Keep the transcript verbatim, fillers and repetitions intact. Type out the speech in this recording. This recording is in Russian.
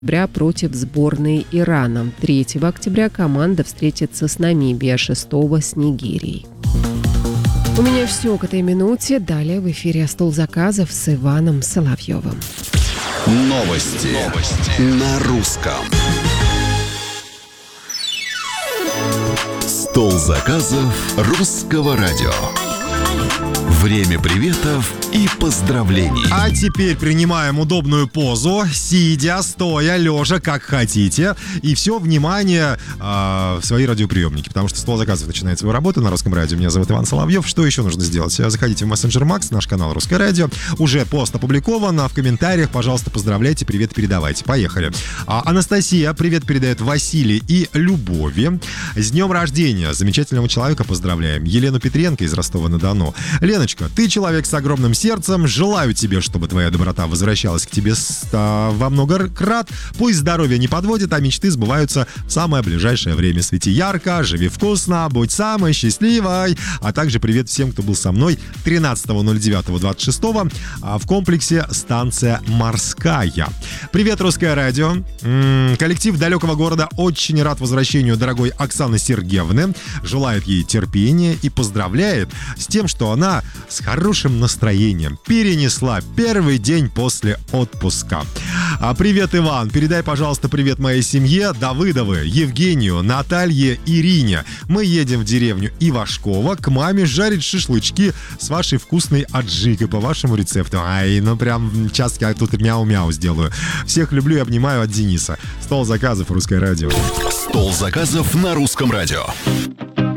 октября против сборной Ирана. третьего октября команда встретится с Намибией, а шестого с Нигерией. У меня все к этой минуте. Далее в эфире «Стол заказов» с Иваном Соловьевым. Новости, Новости. На русском. Стол заказов русского радио. Время приветов и поздравлений. А теперь принимаем удобную позу, сидя, стоя, лежа, как хотите. И все внимание э, в свои радиоприемники, потому что стол заказов начинает свою работу на русском радио. Меня зовут Иван Соловьев. Что еще нужно сделать? Заходите в мессенджер Макс, наш канал Русское радио. Уже пост опубликован, а в комментариях, пожалуйста, поздравляйте, привет передавайте. Поехали. А, Анастасия привет передает Василий и Любови. С днем рождения замечательного человека поздравляем. Елену Петренко из Ростова-на-Дону. Леночка, ты человек с огромным сердцем. Желаю тебе, чтобы твоя доброта возвращалась к тебе во много крат. Пусть здоровье не подводит, а мечты сбываются в самое ближайшее время. Свети ярко, живи вкусно, будь самой счастливой. А также привет всем, кто был со мной тринадцатого ноль девятого двадцать шестого в комплексе «Станция Морская». Привет, Русское радио. М-м, коллектив далекого города очень рад возвращению дорогой Оксаны Сергеевны. Желает ей терпения и поздравляет с тем, что она с хорошим настроением перенесла первый день после отпуска. А привет, Иван. Передай, пожалуйста, привет моей семье: Давыдовы, Евгению, Наталье, Ирине. Мы едем в деревню Ивашково к маме жарить шашлычки с вашей вкусной аджикой по вашему рецепту. Ай, ну прям сейчас я тут мяу-мяу сделаю. Всех люблю и обнимаю от Дениса. Стол заказов, Русское радио. Стол заказов на Русском радио.